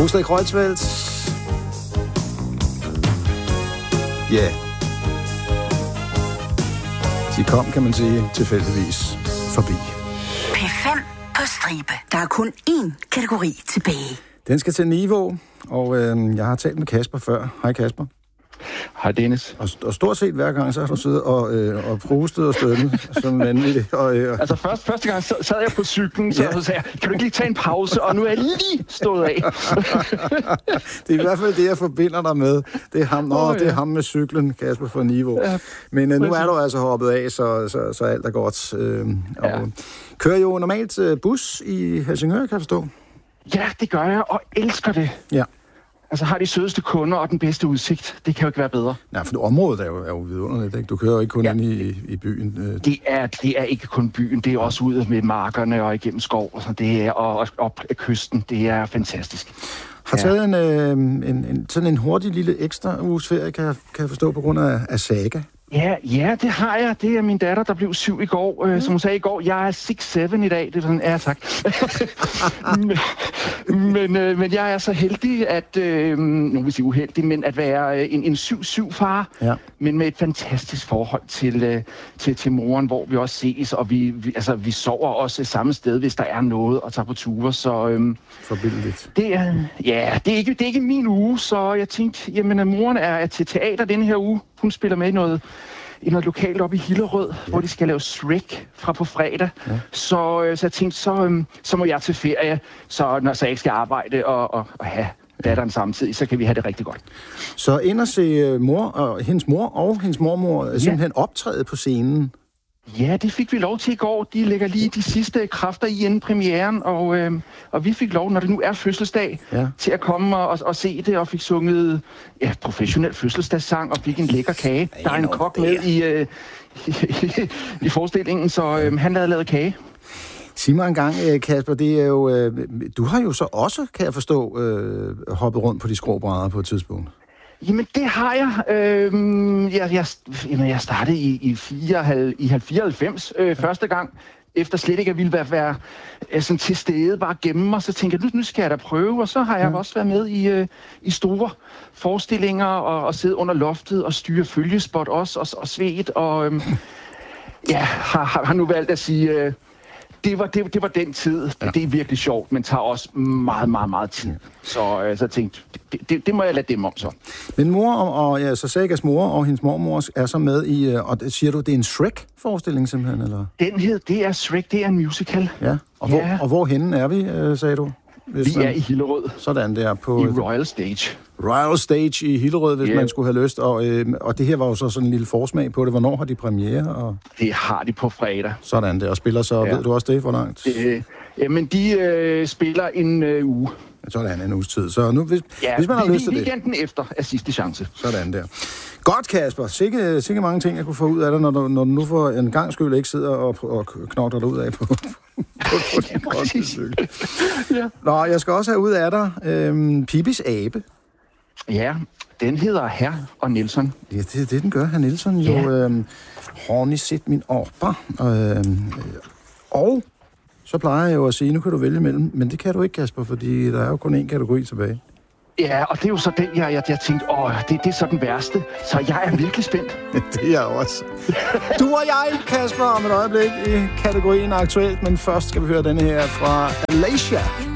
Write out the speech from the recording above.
Roster i Kreuzfeldt. Ja. Yeah. De kom, kan man sige, tilfældigvis forbi. P5 på stribe. Der er kun én kategori tilbage. Den skal til niveau, og jeg har talt med Kasper før. Hej Kasper. Hej Dennis. Og stort set hver gang, så har du siddet og prustet og stønnet som vanligt. Altså første gang sad jeg på cyklen, så sagde jeg, kan du ikke lige tage en pause, og nu er jeg lige stået af. Det er i hvert fald det, jeg forbinder dig med. Det er ham, det er ham med cyklen, Kasper fra Niveau. Ja, men nu er du altså hoppet af, så alt er godt. Kører jo normalt bus i Helsingør, kan jeg forstå? Ja, det gør jeg, og elsker det. Ja. Altså har de sødeste kunder og den bedste udsigt. Det kan jo ikke være bedre. Nej, for området er jo vidunderligt, ikke? Du kører jo ikke kun ind i byen. Det er ikke kun byen. Det er også ude med markerne og igennem skov og sådan. Det er og op ad kysten. Det er fantastisk. Har taget sådan en hurtig lille ekstra uges ferie, kan jeg forstå, på grund af Saga. Ja, det har jeg. Det er min datter, der blev 7 i går. Som hun sagde i går, jeg er 6-7 i dag. Det er sådan, ja tak. men jeg er så heldig, at, nu vil jeg sige uheldig, men at være en 7-7-far, men med et fantastisk forhold til moren, hvor vi også ses, og vi sover også samme sted, hvis der er noget at tage på ture. Så forbilledligt. Det er ikke min uge, så jeg tænkte, jamen moren er til teater denne her uge. Hun spiller med i noget lokalt oppe i Hillerød, hvor de skal lave Shrek fra på fredag. Ja. Så jeg tænkte, så må jeg til ferie, så når jeg ikke skal arbejde og have datteren samtidig, så kan vi have det rigtig godt. Så ind og se hendes mor og hendes mormor simpelthen optræde på scenen. Ja, det fik vi lov til i går. De lægger lige de sidste kræfter i inden premieren, og vi fik lov, når det nu er fødselsdag, til at komme og se det, og fik sunget professionel fødselsdagssang, og fik en lækker kage. Der er en kok med i forestillingen, så han havde lavet kage. Sig mig en gang, Kasper, det er jo, du har jo så også, kan jeg forstå, hoppet rundt på de skråbrædder på et tidspunkt. Jamen, det har jeg. Jeg startede i 94 første gang, efter slet ikke at ville være sådan til stede, bare gemme mig. Så tænkte jeg, nu skal jeg da prøve, og så har jeg også været med i store forestillinger, og sidde under loftet og styre følgespot også, og svedt, og har nu valgt at sige... Det var den tid. Ja. Det er virkelig sjovt, men tager også meget, meget, meget tid. Så jeg tænkte, det må jeg lade dem om så. Men mor så Sagas mor og hendes mormor er så med i, og siger du, det er en Shrek-forestilling simpelthen, eller? Det er Shrek, det er en musical. Ja, og hvorhenne er vi, sagde du? Vi er i Hillerød. Sådan der på... I Royal Stage. Royal Stage i Hillerød, hvis man skulle have lyst. Og det her var jo så sådan en lille forsmag på det. Hvornår har de premiere? Og... Det har de på fredag. Sådan der. Og spiller så, ved du også det, hvor langt? Jamen, de spiller en uge. Sådan en uges tid. Så nu, hvis man har lyst til det... Weekenden efter er sidste chance. Sådan der. Godt, Kasper. Sikke mange ting, jeg kunne få ud af dig, når du nu for en gang skyld ikke sidder og knokler dig ud af på den grønne cykel. Nå, jeg skal også have ud af dig Pipis abe. Ja, den hedder Herr og Nielsen. Ja, det er det, den gør, Herr Nielsen. Jo, har ni set min orpa? Og så plejer jeg jo at sige, nu kan du vælge mellem, men det kan du ikke, Kasper, fordi der er jo kun én kategori tilbage. Ja, og det er jo så den, jeg tænkte, det er så den værste, så jeg er virkelig spændt. Det er jeg også. Du og jeg, Kasper, om et øjeblik i kategorien aktuelt, men først skal vi høre denne her fra Alicia.